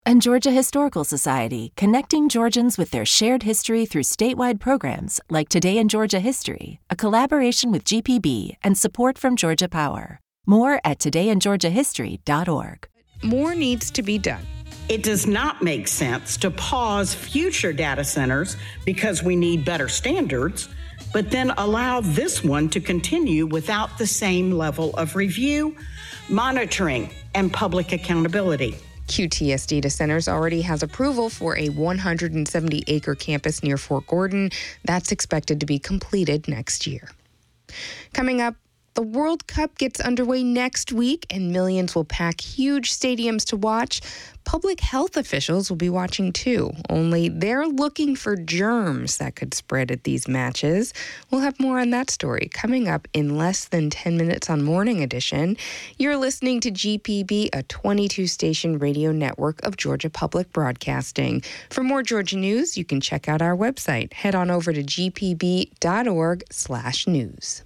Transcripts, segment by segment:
And Georgia Historical Society, connecting Georgians with their shared history through statewide programs like Today in Georgia History, a collaboration with GPB and support from Georgia Power. More at todayingeorgiahistory.org. More needs to be done. It does not make sense to pause future data centers because we need better standards, but then allow this one to continue without the same level of review, monitoring, and public accountability. QTS Data Centers already has approval for a 170-acre campus near Fort Gordon. That's expected to be completed next year. Coming up, the World Cup gets underway next week, and millions will pack huge stadiums to watch. Public health officials will be watching too, only they're looking for germs that could spread at these matches. We'll have more on that story coming up in less than 10 minutes on Morning Edition. You're listening to GPB, a 22-station radio network of Georgia Public Broadcasting. For more Georgia news, you can check out our website. Head on over to gpb.org/news.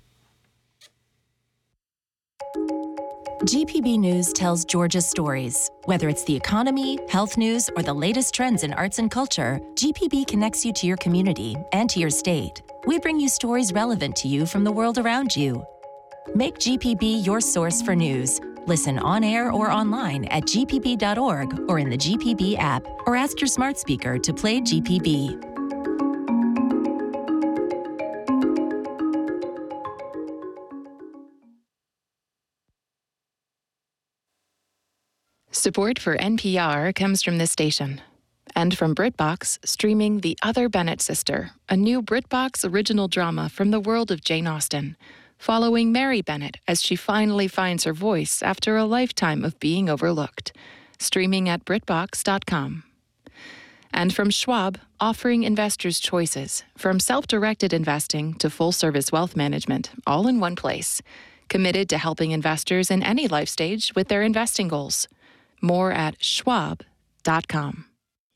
GPB News tells Georgia's stories. Whether it's the economy, health news, or the latest trends in arts and culture, GPB connects you to your community and to your state. We bring you stories relevant to you from the world around you. Make GPB your source for news. Listen on air or online at gpb.org or in the GPB app, or ask your smart speaker to play GPB. Support for NPR comes from this station and from BritBox, streaming The Other Bennett Sister, a new BritBox original drama from the world of Jane Austen, following Mary Bennett as she finally finds her voice after a lifetime of being overlooked. Streaming at BritBox.com. And from Schwab, offering investors choices, from self-directed investing to full-service wealth management, all in one place. Committed to helping investors in any life stage with their investing goals. More at schwab.com.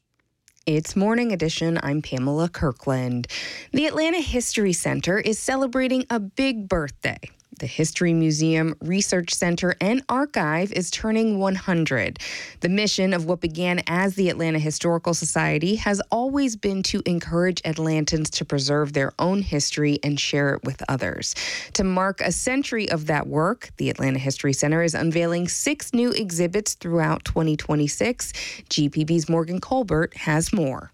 It's Morning Edition. I'm Pamela Kirkland. The Atlanta History Center is celebrating a big birthday. The History Museum, Research Center, and Archive is turning 100. The mission of what began as the Atlanta Historical Society has always been to encourage Atlantans to preserve their own history and share it with others. To mark a century of that work, the Atlanta History Center is unveiling 6 new exhibits throughout 2026. GPB's Morgan Colbert has more.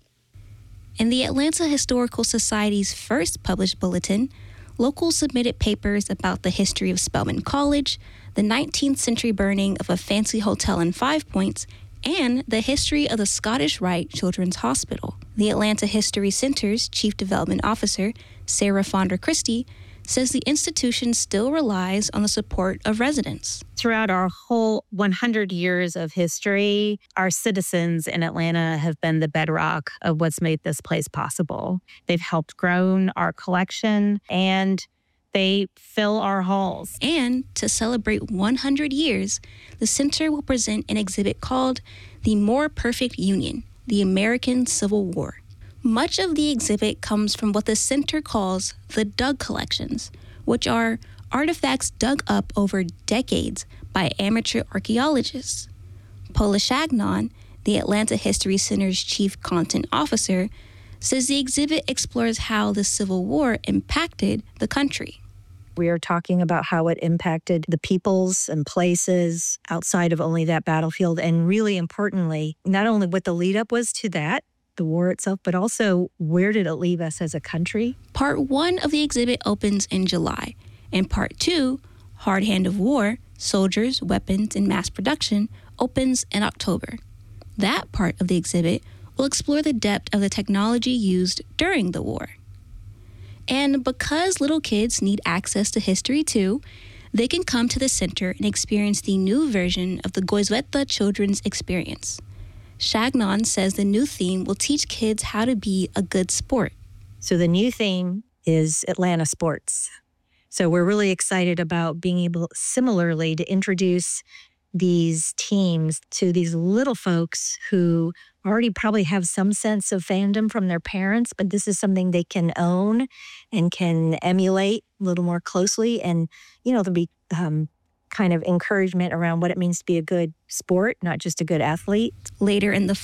In the Atlanta Historical Society's first published bulletin, locals submitted papers about the history of Spelman College, the 19th century burning of a fancy hotel in Five Points, and the history of the Scottish Rite Children's Hospital. The Atlanta History Center's Chief Development Officer, Sarah Fonder Christie, says the institution still relies on the support of residents. Throughout our whole 100 years of history, our citizens in Atlanta have been the bedrock of what's made this place possible. They've helped grow our collection, and they fill our halls. And to celebrate 100 years, the center will present an exhibit called The More Perfect Union, the American Civil War. Much of the exhibit comes from what the center calls the Dug Collections, which are artifacts dug up over decades by amateur archaeologists. Paula Chagnon, the Atlanta History Center's chief content officer, says the exhibit explores how the Civil War impacted the country. We are talking about how it impacted the peoples and places outside of only that battlefield, and really importantly, not only what the lead up was to that, the war itself, but also where did it leave us as a country? Part 1 of the exhibit opens in July, and Part 2, Hard Hand of War, Soldiers, Weapons, and Mass Production, opens in October. That part of the exhibit will explore the depth of the technology used during the war. And because little kids need access to history too, they can come to the center and experience the new version of the Goizueta Children's Experience. Chagnon says the new theme will teach kids how to be a good sport. So the new theme is Atlanta sports. So we're really excited about being able similarly to introduce these teams to these little folks who already probably have some sense of fandom from their parents, but this is something they can own and can emulate a little more closely. And, they'll be kind kind of encouragement around what it means to be a good sport, not just a good athlete. Later in the